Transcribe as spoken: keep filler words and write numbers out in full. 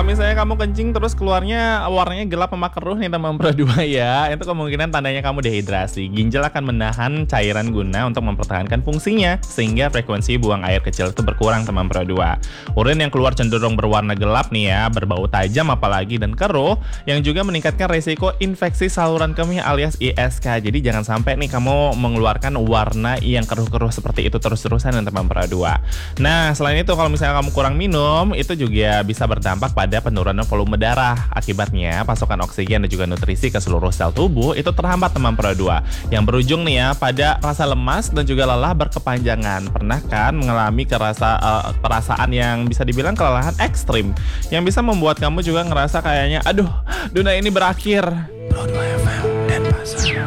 misalnya kamu kencing terus keluarnya warnanya gelap sama keruh nih teman Pro dua ya, itu kemungkinan tandanya kamu dehidrasi. Ginjal akan menahan cairan guna untuk mempertahankan fungsinya, sehingga frekuensi buang air kecil itu berkurang teman Pro dua. Urin yang keluar cenderung berwarna gelap nih ya, berbau tajam apalagi dan keruh, yang juga meningkatkan resiko infeksi saluran kemih alias I S K. Jadi jangan sampai nih kamu mengeluarkan warna yang keruh-keruh seperti itu terus-terusan ya teman Pro dua. Nah, selain itu kalau misalnya kamu kurang minum, itu juga bisa berdampak pada penurunan volume darah. Akibatnya, pasokan oksigen dan juga nutrisi ke seluruh sel tubuh itu terhambat teman Pro dua, yang berujung nih ya pada rasa lemas dan juga lelah berkepanjangan. Pernah kan mengalami kerasa uh, perasaan yang bisa dibilang kelelahan ekstrim, yang bisa membuat kamu juga ngerasa kayaknya aduh, dunia ini berakhir. Pro dua F M dan Pasar.